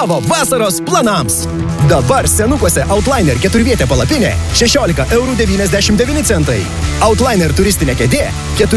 tavo vasaros planams. Dabar senukuose Outliner 4-vietė palapinė 16,99 €. Outliner turistinė kėdė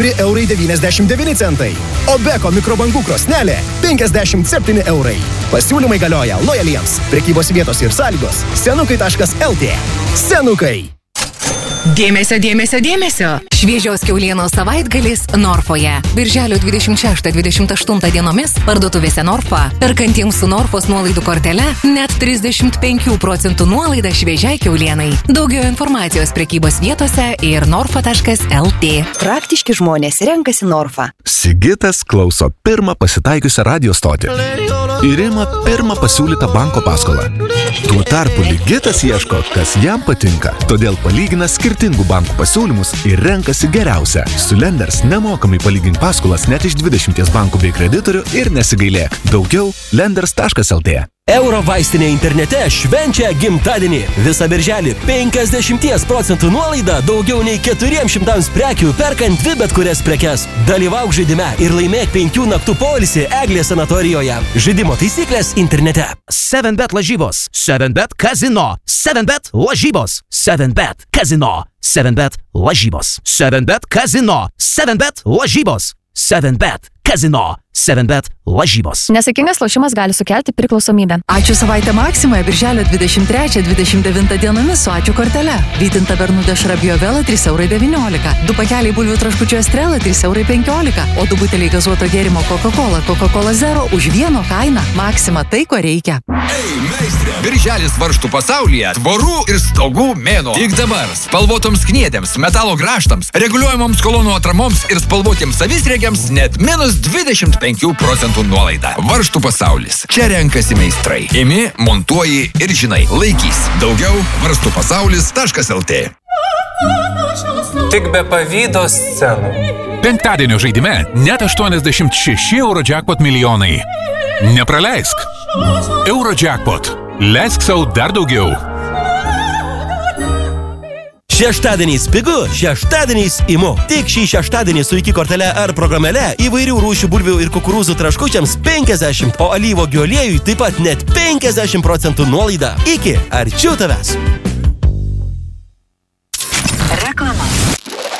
4,99 €. O Beko mikrobangų krosnelė 57 €. Pasiūlymai galioja lojaliems. Prekybos vietos ir sąlygos senukai.lt. Senukai. Dėmesio, dėmesio, dėmesio. Šviežios kiaulienos savaitgalis Norfoje. Birželio 26-28 dienomis parduotuvėse Norfa. Perkantiems su Norfos nuolaidų kortele net 35% nuolaida šviežiai kiaulienai. Daugiau informacijos prekybos vietose ir norfa.lt. Praktiški žmonės renkasi Norfa. Sigitas klauso pirmą pasitaikiusią radio stotį. Ir ima pirmą pasiūlytą banko paskolą. Tuo tarpu Ligitas ieško, kas jam patinka. Todėl palygina skirtingų bankų pasiūlymus ir renkasi geriausią. Su Lenders nemokamai palygink paskolas net iš 20 bankų bei kreditorių ir nesigailėk. Daugiau lenders.lt. Euro vaistinė internete švenčia gimtadienį. Visą birželį 50% nuolaida daugiau nei 400 prekių perkant 2 bet kurias prekes. Dalyvauk žaidime ir laimėk 5 naktų poilsį Eglės sanatorijoje. Žaidimo taisyklės internete. 7bet lažybos. 7bet kazino. 7bet lažybos. 7bet kazino. 7bet lažybos. 7bet kazino. 7bet lažybos. 7bet kazino. 7bet lažybos. Nesaikingas lošimas gali sukelti priklausomybę. Ačiū savaitę Maksimoje birželio 23-29 dienomis su Ačiū kortele. Vytinta Bernų dešra Biovela 3,19 €. 2 pakeliai bulvių traškučių Estrela 3,15 €. O 2 buteliai gazuoto gėrimo Coca-Cola Zero už vieno kainą. Maksima tai, ko reikia. Ei, meistrė! Birželis varžtų pasaulyje tvorų ir stogų mėnuo. Tik dabar spalvotoms knietėms, metalo grąžtams, reguliuojamoms kolonų atramoms ir spalvotiems savisriegiams net minus 25% nuolaida. Varžtų pasaulis. Čia renkasi meistrai. Imi, montuoji ir žinai, laikys. Daugiau varstupasaulis.lt. Tik be pavydo scenų. Penktadienio žaidime net 86 Eurojackpot milijonai. Nepraleisk. Eurojackpot. Leisk sau dar daugiau. Šeštadieniais pigu, šeštadieniais imu. Tik šį šeštadienį su iki kortele ar programėle įvairių rūšių bulvių ir kukurūzų traškučiams 50, o alyvuogių aliejui taip pat net 50% nuolaida. Iki arčiau tavęs.